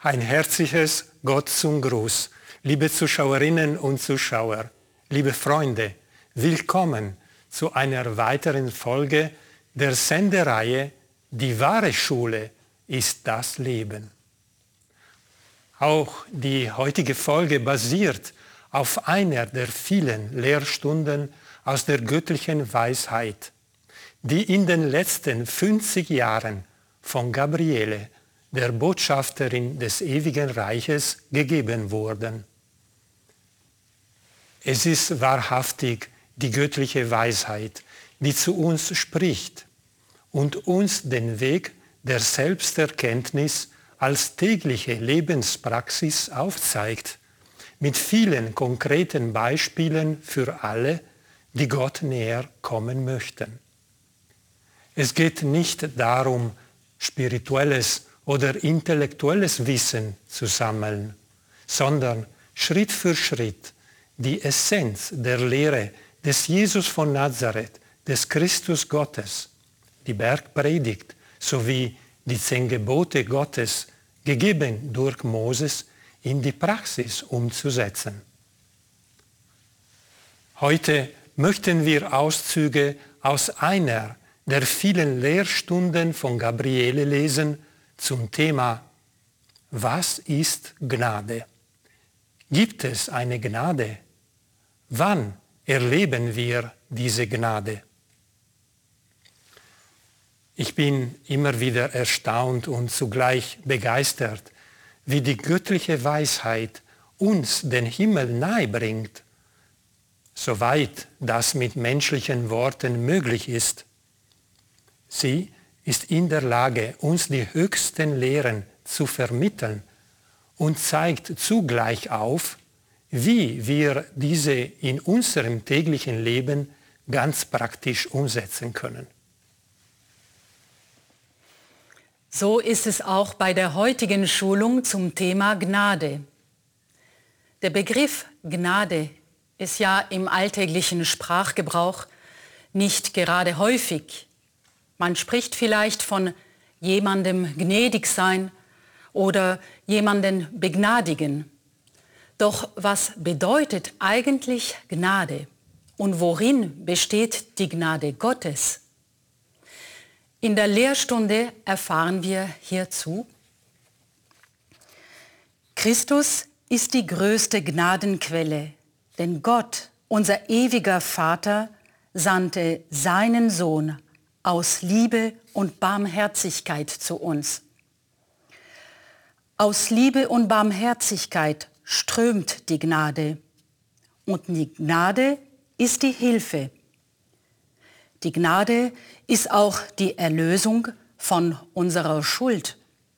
Ein herzliches Gott zum Gruß, liebe Zuschauerinnen und Zuschauer, liebe Freunde, willkommen zu einer weiteren Folge der Sendereihe Die wahre Schule ist das Leben. Auch die heutige Folge basiert auf einer der vielen Lehrstunden aus der göttlichen Weisheit, die in den letzten 50 Jahren von Gabriele, der Botschafterin des ewigen Reiches, gegeben wurden. Es ist wahrhaftig die göttliche Weisheit, die zu uns spricht und uns den Weg der Selbsterkenntnis als tägliche Lebenspraxis aufzeigt, mit vielen konkreten Beispielen für alle, die Gott näher kommen möchten. Es geht nicht darum, spirituelles oder intellektuelles Wissen zu sammeln, sondern Schritt für Schritt die Essenz der Lehre des Jesus von Nazareth, des Christus Gottes, die Bergpredigt sowie die 10 Gebote Gottes, gegeben durch Moses, in die Praxis umzusetzen. Heute möchten wir Auszüge aus einer der vielen Lehrstunden von Gabriele lesen zum Thema Was ist Gnade? Gibt es eine Gnade? Wann erleben wir diese Gnade? Ich bin immer wieder erstaunt und zugleich begeistert, wie die göttliche Weisheit uns den Himmel nahe bringt, soweit das mit menschlichen Worten möglich ist. Sie ist in der Lage, uns die höchsten Lehren zu vermitteln und zeigt zugleich auf, wie wir diese in unserem täglichen Leben ganz praktisch umsetzen können. So ist es auch bei der heutigen Schulung zum Thema Gnade. Der Begriff Gnade ist ja im alltäglichen Sprachgebrauch nicht gerade häufig. Man spricht vielleicht von jemandem gnädig sein oder jemanden begnadigen. Doch was bedeutet eigentlich Gnade und worin besteht die Gnade Gottes? In der Lehrstunde erfahren wir hierzu: Christus ist die größte Gnadenquelle, denn Gott, unser ewiger Vater, sandte seinen Sohn aus Liebe und Barmherzigkeit zu uns. Aus Liebe und Barmherzigkeit strömt die Gnade. Und die Gnade ist die Hilfe. Die Gnade ist auch die Erlösung von unserer Schuld.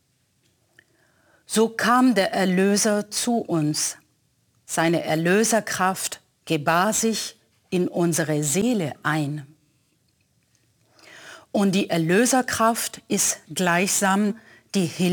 So kam der Erlöser zu uns. Seine Erlöserkraft gebar sich in unsere Seele ein. Und die Erlöserkraft ist gleichsam die Hilfe